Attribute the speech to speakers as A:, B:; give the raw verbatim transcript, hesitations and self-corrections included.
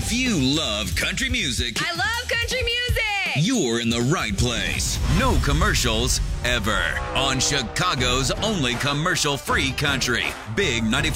A: If you love country music,
B: I love country music.
A: You're in the right place. No commercials ever on Chicago's only commercial-free country. Big ninety-five.